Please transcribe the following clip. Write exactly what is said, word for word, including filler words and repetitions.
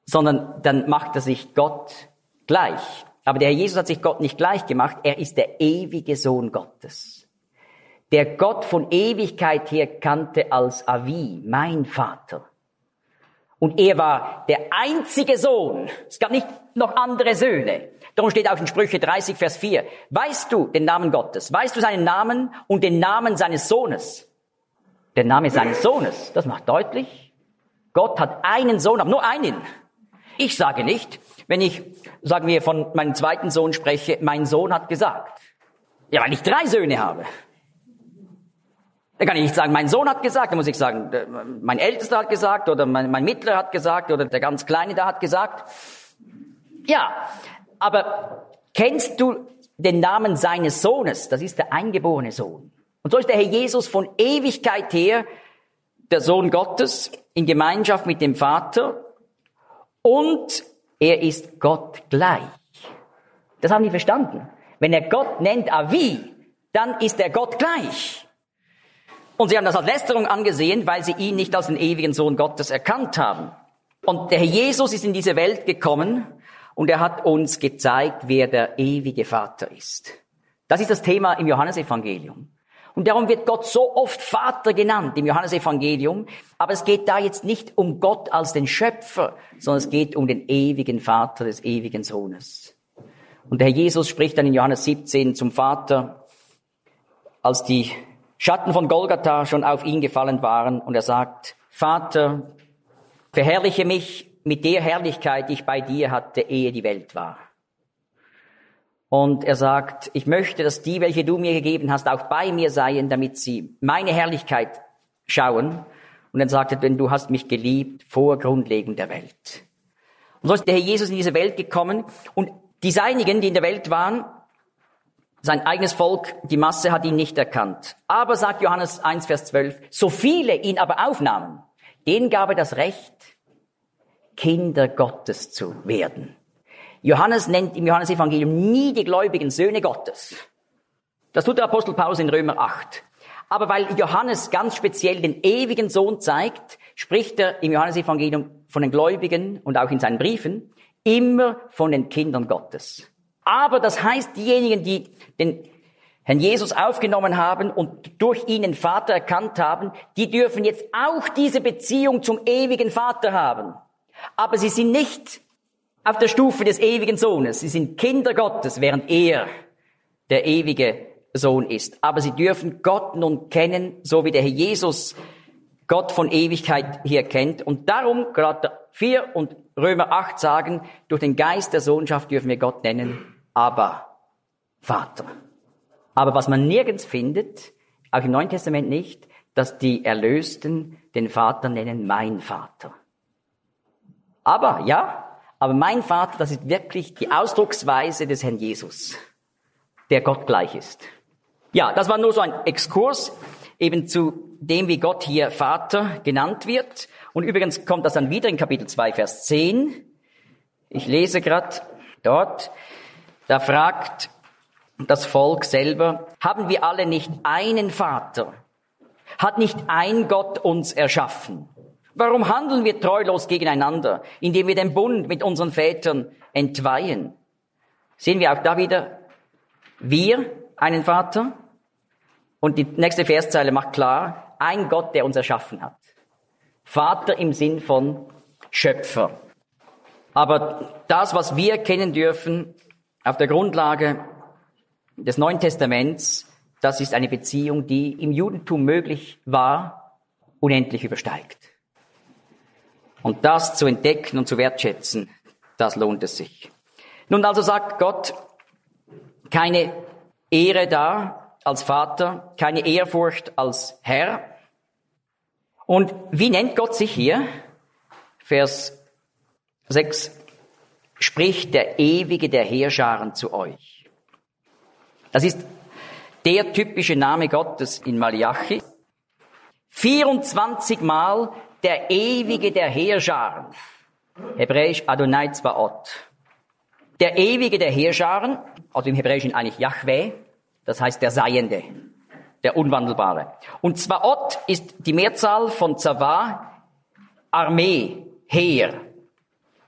sondern dann macht er sich Gott gleich. Aber der Herr Jesus hat sich Gott nicht gleich gemacht, er ist der ewige Sohn Gottes. Der Gott von Ewigkeit her kannte als Avi, mein Vater. Und er war der einzige Sohn. Es gab nicht noch andere Söhne. Darum steht auch in Sprüche dreißig, Vers vier. Weißt du den Namen Gottes? Weißt du seinen Namen und den Namen seines Sohnes? Der Name seines Sohnes, das macht deutlich, Gott hat einen Sohn, aber nur einen. Ich sage nicht, wenn ich, sagen wir, von meinem zweiten Sohn spreche, mein Sohn hat gesagt. Ja, weil ich drei Söhne habe. Da kann ich nicht sagen, mein Sohn hat gesagt, da muss ich sagen, mein Ältester hat gesagt oder mein, mein Mittlerer hat gesagt oder der ganz Kleine da hat gesagt. Ja, aber kennst du den Namen seines Sohnes? Das ist der eingeborene Sohn. Und so ist der Herr Jesus von Ewigkeit her der Sohn Gottes in Gemeinschaft mit dem Vater und er ist Gott gleich. Das haben die verstanden. Wenn er Gott nennt Avi, dann ist er Gott gleich. Und sie haben das als Lästerung angesehen, weil sie ihn nicht als den ewigen Sohn Gottes erkannt haben. Und der Herr Jesus ist in diese Welt gekommen und er hat uns gezeigt, wer der ewige Vater ist. Das ist das Thema im Johannesevangelium. Und darum wird Gott so oft Vater genannt im Johannesevangelium. Aber es geht da jetzt nicht um Gott als den Schöpfer, sondern es geht um den ewigen Vater des ewigen Sohnes. Und der Herr Jesus spricht dann in Johannes siebzehn zum Vater, als die Schatten von Golgatha schon auf ihn gefallen waren. Und er sagt, Vater, verherrliche mich mit der Herrlichkeit, die ich bei dir hatte, ehe die Welt war. Und er sagt, ich möchte, dass die, welche du mir gegeben hast, auch bei mir seien, damit sie meine Herrlichkeit schauen. Und dann sagt er, denn du hast mich geliebt vor Grundlegung der Welt. Und so ist der Herr Jesus in diese Welt gekommen. Und die Seinigen, die in der Welt waren, sein eigenes Volk, die Masse hat ihn nicht erkannt. Aber, sagt Johannes eins, Vers zwölf, so viele ihn aber aufnahmen, denen gab er das Recht, Kinder Gottes zu werden. Johannes nennt im Johannesevangelium nie die gläubigen Söhne Gottes. Das tut der Apostel Paulus in Römer acht. Aber weil Johannes ganz speziell den ewigen Sohn zeigt, spricht er im Johannesevangelium von den Gläubigen und auch in seinen Briefen immer von den Kindern Gottes. Aber das heißt, diejenigen, die den Herrn Jesus aufgenommen haben und durch ihn den Vater erkannt haben, die dürfen jetzt auch diese Beziehung zum ewigen Vater haben. Aber sie sind nicht auf der Stufe des ewigen Sohnes. Sie sind Kinder Gottes, während er der ewige Sohn ist. Aber sie dürfen Gott nun kennen, so wie der Herr Jesus Gott von Ewigkeit her kennt. Und darum, Galater vier und Römer acht sagen, durch den Geist der Sohnschaft dürfen wir Gott nennen, aber Vater. Aber was man nirgends findet, auch im Neuen Testament nicht, dass die Erlösten den Vater nennen, mein Vater. Aber, ja, aber mein Vater, das ist wirklich die Ausdrucksweise des Herrn Jesus, der Gott gleich ist. Ja, das war nur so ein Exkurs eben zu dem, wie Gott hier Vater genannt wird. Und übrigens kommt das dann wieder in Kapitel zwei, Vers zehn. Ich lese gerade dort, da fragt das Volk selber, haben wir alle nicht einen Vater? Hat nicht ein Gott uns erschaffen? Warum handeln wir treulos gegeneinander, indem wir den Bund mit unseren Vätern entweihen? Sehen wir auch da wieder, wir einen Vater? Und die nächste Verszeile macht klar, ein Gott, der uns erschaffen hat. Vater im Sinn von Schöpfer. Aber das, was wir kennen dürfen, auf der Grundlage des Neuen Testaments, das ist eine Beziehung, die im Judentum möglich war, unendlich übersteigt. Und das zu entdecken und zu wertschätzen, das lohnt es sich. Nun also sagt Gott, keine Ehre da als Vater, keine Ehrfurcht als Herr. Und wie nennt Gott sich hier? Vers sechs, spricht der Ewige der Heerscharen zu euch. Das ist der typische Name Gottes in Malachi. vierundzwanzig Mal der Ewige der Heerscharen. Hebräisch Adonai Zvaot. Der Ewige der Heerscharen, also im Hebräischen eigentlich Yahweh, das heißt der Seiende, der Unwandelbare. Und Zvaot ist die Mehrzahl von Zava, Armee, Heer.